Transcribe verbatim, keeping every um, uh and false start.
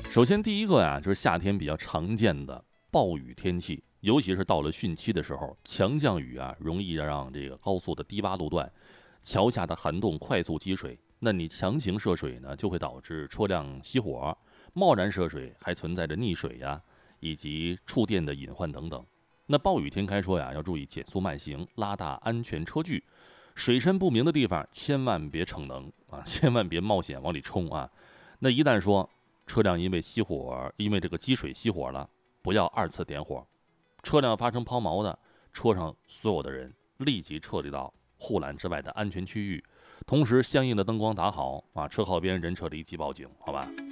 首先第一个呀，就是夏天比较常见的暴雨天气，尤其是到了汛期的时候，强降雨啊，容易让这个高速的低洼路段、桥下的涵洞快速积水。那你强行涉水呢，就会导致车辆熄火；贸然涉水还存在着溺水呀，以及触电的隐患等等。那暴雨天开车呀，要注意减速慢行，拉大安全车距。水深不明的地方，千万别逞能啊，千万别冒险往里冲啊。那一旦说车辆因为熄火，因为这个积水熄火了，不要二次点火。车辆发生抛锚的，车上所有的人立即撤离到护栏之外的安全区域，同时相应的灯光打好啊，车靠边人撤离即报警，好吧？